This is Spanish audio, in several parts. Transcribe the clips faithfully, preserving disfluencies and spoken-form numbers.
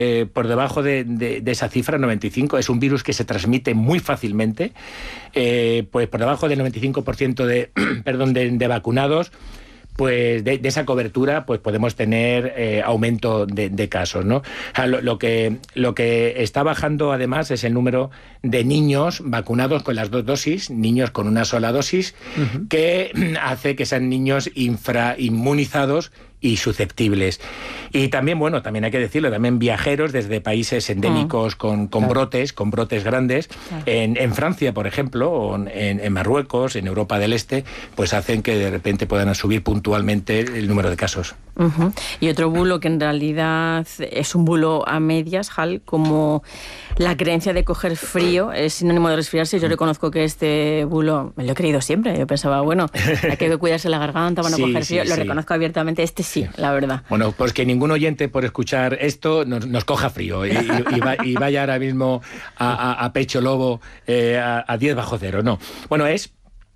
Eh, por debajo de, de, de esa cifra, noventa y cinco, es un virus que se transmite muy fácilmente, eh, pues por debajo del noventa y cinco por ciento de, perdón, de, de vacunados, pues de, de esa cobertura pues podemos tener eh, aumento de, de casos, ¿no? O sea, lo, lo, que, lo que está bajando además es el número de niños vacunados con las dos dosis, niños con una sola dosis, uh-huh. que hace que sean niños infrainmunizados y susceptibles. Y también, bueno, también hay que decirlo, también viajeros desde países endémicos mm. con, con claro. brotes, con brotes grandes, claro. en, en Francia, por ejemplo, o en, en Marruecos, en Europa del Este, pues hacen que de repente puedan subir puntualmente el número de casos. Uh-huh. Y otro bulo que en realidad es un bulo a medias, Hal, como la creencia de coger frío es sinónimo de resfriarse. Yo reconozco que este bulo me lo he creído siempre. Yo pensaba, bueno, hay que cuidarse la garganta para no sí, coger frío. Sí, lo sí. reconozco abiertamente. Este sí, la verdad. Bueno, pues que ningún oyente por escuchar esto nos, nos coja frío y, y, y, va, y vaya ahora mismo a, a, a pecho lobo eh, a, a diez bajo cero. No. Bueno, es...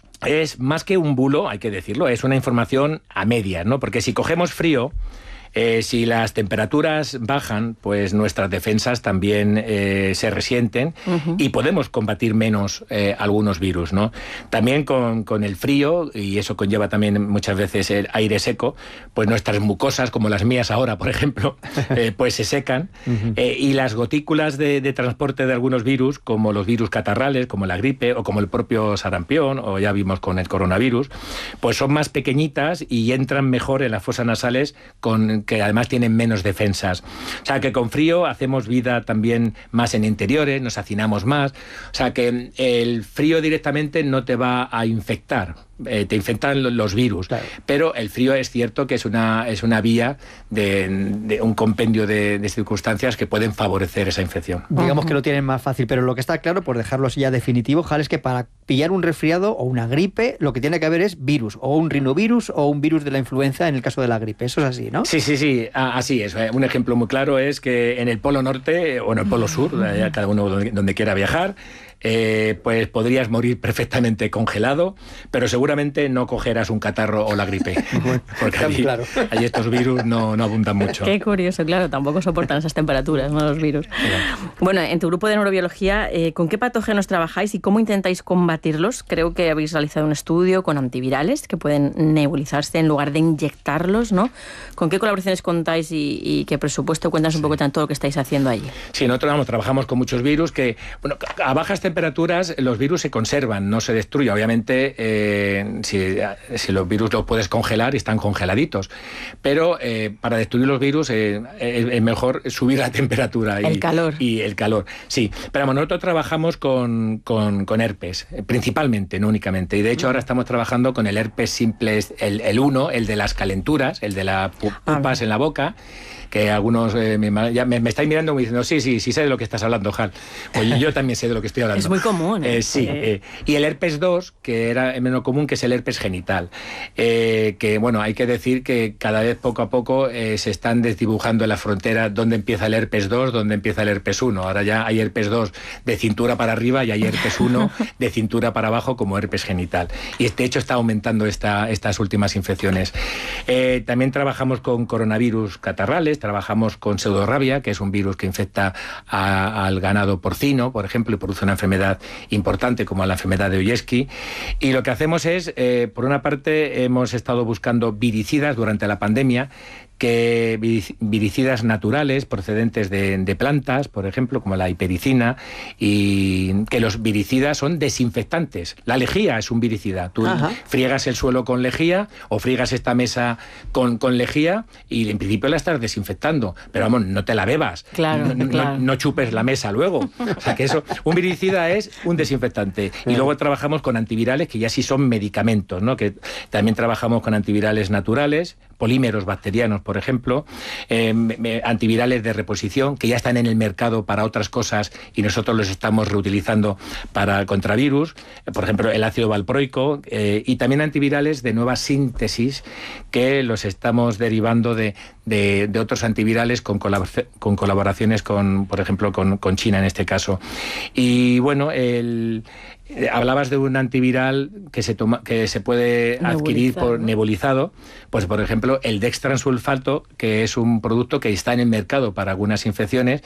Es más que un bulo, hay que decirlo, es una información a medias, ¿no? Porque si cogemos frío, eh, si las temperaturas bajan, pues nuestras defensas también eh, se resienten uh-huh. y podemos combatir menos eh, algunos virus, ¿no? También con, con el frío, y eso conlleva también muchas veces el aire seco, pues nuestras mucosas, como las mías ahora, por ejemplo, eh, pues se secan uh-huh. eh, y las gotículas de, de transporte de algunos virus, como los virus catarrales, como la gripe o como el propio sarampión, o ya vimos con el coronavirus, pues son más pequeñitas y entran mejor en las fosas nasales con que además tienen menos defensas. O sea, que con frío hacemos vida también más en interiores, nos hacinamos más. O sea, que el frío directamente no te va a infectar. Eh, te infectan los virus, claro. pero el frío es cierto que es una, es una vía de, de un compendio de, de circunstancias que pueden favorecer esa infección. Digamos uh-huh. que lo tienen más fácil, pero lo que está claro, por dejarlo así ya definitivo, Jal, es que para pillar un resfriado o una gripe, lo que tiene que haber es virus, o un rinovirus o un virus de la influenza en el caso de la gripe. Eso es así, ¿no? Sí, sí, sí, así es. Un ejemplo muy claro es que en el Polo Norte o en el Polo Sur, uh-huh. cada uno donde, donde quiera viajar, Eh, pues podrías morir perfectamente congelado, pero seguramente no cogerás un catarro o la gripe, porque allí, claro. allí estos virus no, no abundan mucho. Qué curioso, claro, tampoco soportan esas temperaturas, ¿no? Los virus. Claro. Bueno, en tu grupo de neurobiología, eh, ¿con qué patógenos trabajáis y cómo intentáis combatirlos? Creo que habéis realizado un estudio con antivirales que pueden nebulizarse en lugar de inyectarlos, ¿no? ¿Con qué colaboraciones contáis y, y qué presupuesto? Cuéntanos un poco tanto lo que estáis haciendo allí. Sí, nosotros vamos, trabajamos con muchos virus que, bueno, a bajas temperaturas los virus se conservan, no se destruyen. Obviamente, eh, si, si los virus los puedes congelar, están congeladitos. Pero eh, para destruir los virus eh, es, es mejor subir la temperatura. Y, el calor. Y el calor, sí. Pero bueno, nosotros trabajamos con, con, con herpes, principalmente, no únicamente. Y de hecho ahora estamos trabajando con el herpes simple, el, el uno, el de las calenturas, el de las pupas ah. en la boca, que algunos eh, me, ya me, me estáis mirando y diciendo, sí, sí, sí sé de lo que estás hablando, Jal. Pues yo también sé de lo que estoy hablando. Es muy común. ¿eh? Eh, sí. Eh, y el herpes dos, que era menos común, que es el herpes genital. Eh, que, bueno, hay que decir que cada vez poco a poco eh, se están desdibujando en la frontera dónde empieza el herpes dos, dónde empieza el herpes uno. Ahora ya hay herpes dos de cintura para arriba y hay herpes uno de cintura para abajo como herpes genital. Y este hecho está aumentando esta, estas últimas infecciones. Eh, también trabajamos con coronavirus catarrales, trabajamos con pseudorrabia, que es un virus que infecta a, al ganado porcino, por ejemplo, y produce una enfermedad importante como la enfermedad de Oyeski. Y lo que hacemos es, eh, por una parte, hemos estado buscando viricidas durante la pandemia, que viricidas naturales procedentes de, de plantas, por ejemplo, como la hipericina, y que los viricidas son desinfectantes. La lejía es un viricida. Tú Ajá. friegas el suelo con lejía o friegas esta mesa con, con lejía y en principio la estás desinfectando, pero vamos, no te la bebas, claro, no, claro. no, no chupes la mesa luego. O sea que eso, un viricida es un desinfectante. Y luego trabajamos con antivirales que ya sí son medicamentos, ¿no? Que también trabajamos con antivirales naturales, polímeros bacterianos, por ejemplo, eh, antivirales de reposición que ya están en el mercado para otras cosas y nosotros los estamos reutilizando para el contravirus, por ejemplo, el ácido valproico, eh, y también antivirales de nueva síntesis que los estamos derivando de, de, de otros antivirales con, colabor- con colaboraciones con, por ejemplo, con, con China en este caso. Y bueno, el... Eh, hablabas de un antiviral que se toma, que se puede adquirir Nebulizado. por nebulizado, pues por ejemplo el dextransulfato, que es un producto que está en el mercado para algunas infecciones